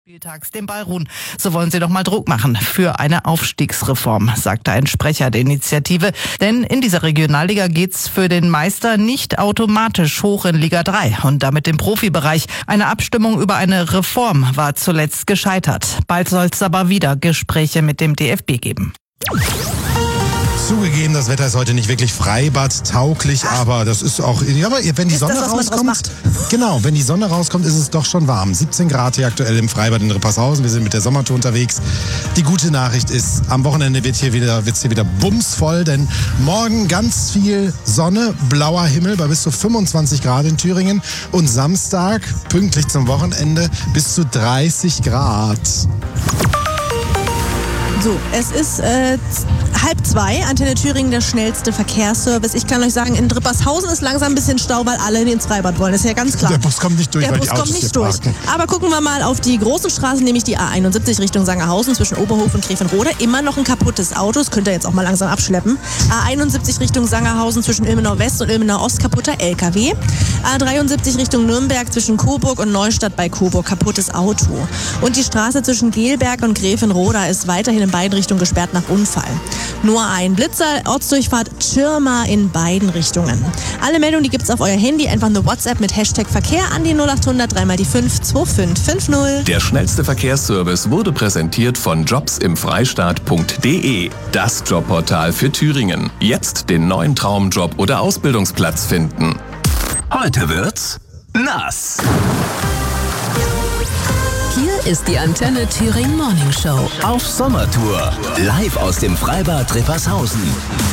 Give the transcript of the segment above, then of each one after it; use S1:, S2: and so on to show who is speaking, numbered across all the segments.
S1: Spieltags den Ball ruhen. So wollen sie doch mal Druck machen für eine Aufstiegsreform, sagte ein Sprecher der Initiative. Denn in dieser Regionalliga geht's für den Meister nicht automatisch hoch in Liga 3 und damit im Profibereich. Eine Abstimmung über eine Reform war zuletzt gescheitert. Bald soll es aber wieder Gespräche mit dem DFB geben.
S2: Zugegeben, das Wetter ist heute nicht wirklich freibadtauglich, aber das ist auch, ja, aber wenn die Sonne rauskommt, genau, wenn die Sonne rauskommt, ist es doch schon warm. 17 Grad hier aktuell im Freibad in Rippershausen. Wir sind mit der Sommertour unterwegs. Die gute Nachricht ist, am Wochenende wird's hier wieder bumsvoll, denn morgen ganz viel Sonne, blauer Himmel bei bis zu 25 Grad in Thüringen und Samstag, pünktlich zum Wochenende, bis zu 30 Grad.
S3: So, es ist 1:30, Antenne Thüringen, der schnellste Verkehrsservice. Ich kann euch sagen, in Rippershausen ist langsam ein bisschen Stau, weil alle ins Freibad wollen. Das ist ja ganz klar.
S2: Der Bus kommt nicht durch, weil die Autos hier parken.
S3: Aber gucken wir mal auf die großen Straßen, nämlich die A71 Richtung Sangerhausen zwischen Oberhof und Grevenrode. Immer noch ein kaputtes Auto, das könnt ihr jetzt auch mal langsam abschleppen. A71 Richtung Sangerhausen zwischen Ilmenau West und Ilmenau Ost, kaputter LKW. A73 Richtung Nürnberg zwischen Coburg und Neustadt bei Coburg, kaputtes Auto. Und die Straße zwischen Gelberg und Grevenroda ist weiterhin in beiden Richtungen gesperrt nach Unfall. Nur ein Blitzer, Ortsdurchfahrt Tschirma in beiden Richtungen. Alle Meldungen, die gibt's auf euer Handy, einfach eine WhatsApp mit Hashtag Verkehr an die 0800 3 mal die 5 2550.
S4: Der schnellste Verkehrsservice wurde präsentiert von jobsimfreistaat.de. Das Jobportal für Thüringen. Jetzt den neuen Traumjob oder Ausbildungsplatz finden.
S5: Heute wird's nass.
S6: Hier ist die Antenne Thüringen Morning Show.
S5: Auf Sommertour. Live aus dem Freibad Rippershausen.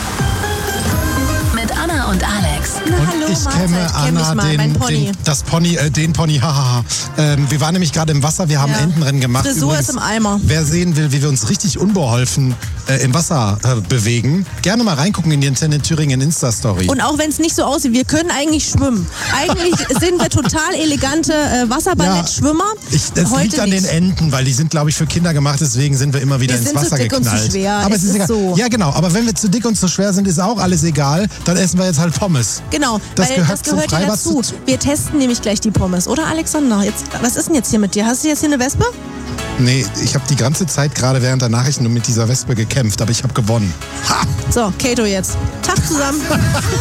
S6: Mit Anna und Alex.
S3: Na, hallo,
S2: Ich
S3: Mahlzeit.
S2: kenne Anna,
S3: mein Pony.
S2: den Pony, hahaha. Wir waren nämlich gerade im Wasser, wir haben Entenrennen gemacht.
S3: Frisur ist im Eimer.
S2: Wer sehen will, wie wir uns richtig unbeholfen im Wasser bewegen, gerne mal reingucken in die Antenne Thüringen Insta-Story.
S3: Und auch wenn es nicht so aussieht, wir können eigentlich schwimmen. Eigentlich sind wir total elegante Wasserballettschwimmer.
S2: Das liegt an den Enten, weil die sind, glaube ich, für Kinder gemacht, deswegen sind wir immer wieder ins Wasser geknallt.
S3: Wir sind zu dick und zu schwer.
S2: Aber es ist egal.
S3: So.
S2: Ja, genau. Aber wenn wir zu dick und zu schwer sind, ist auch alles egal. Dann essen wir jetzt halt Pommes.
S3: Genau,
S2: Das
S3: weil
S2: gehört
S3: das
S2: zum
S3: gehört ja
S2: Freibad
S3: dazu. Wir testen nämlich gleich die Pommes, oder Alexander? Jetzt, was ist denn jetzt hier mit dir? Hast du jetzt hier eine Wespe?
S2: Nee, ich habe die ganze Zeit gerade während der Nachrichten nur mit dieser Wespe gekämpft, aber ich habe gewonnen. Ha!
S3: So, Kato jetzt. Tag zusammen.